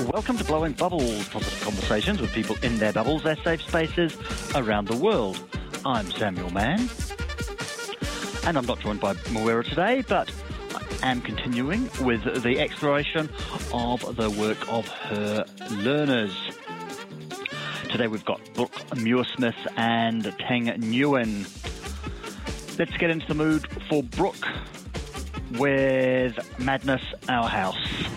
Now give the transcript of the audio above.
Welcome to Blowing Bubbles, positive conversations with people in their bubbles, their safe spaces around the world. I'm Samuel Mann, and I'm not joined by Moira today, but I am continuing with the exploration of the work of her learners. Today we've got Brooke Muirsmith and Teng Nguyen. Let's get into the mood for Brooke with Madness Our House.